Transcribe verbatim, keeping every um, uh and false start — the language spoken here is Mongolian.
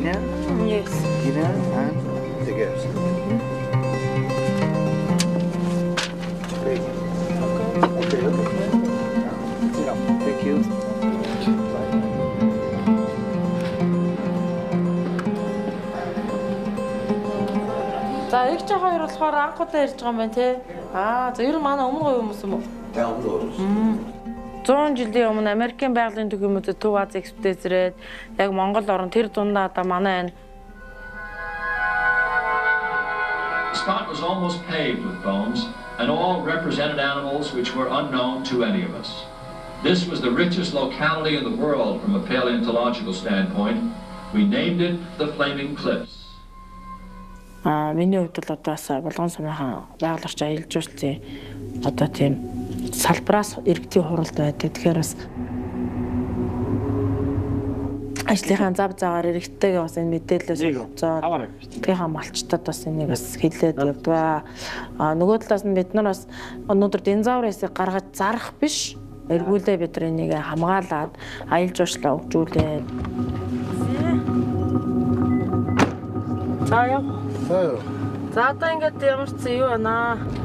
Gina? Yes. Gina and the girls. Okay. Okay, okay. Thank you. За эгч хоёр болохоор анхудаа ярьж байгаа юм байна те. Аа за ер нь манай өмнө говь хүмүүс юм уу? Тэ өмнө говь. зуун жилийн өмнө Америкийн байгалийн төгөөмөдөд Төв Аз экспресс ирээд яг Монгол орн тэр дундаа одоо манай энэ The spot was almost paved with bones and all represented animals which were unknown to any of us. This was the richest locality in the world from a paleontological standpoint. We named it the Flaming Cliffs. А миний хувьд л одоо бас болгон санаахан байгалийн аялал жуулчлалын одоо тийм салбараас иргэдийн хуралд байдаг. Тэгэхээр бас ажлынхаа зав заагаар иргэдтэйгээ бас энэ мэдээлэлээс олцоод тэгийнхаа малчтад бас энийг бас хэлээд явдаг. А нөгөө талаас нь бид нар бас өнөөдөр динозаврыг гаргаж зарах биш. Эргүүлээ бид нар энийг хамгаалаад аялал жуулчлалаа хөгжүүлээд. За яа. За. За одоо ингээд ямар ч юу байна аа.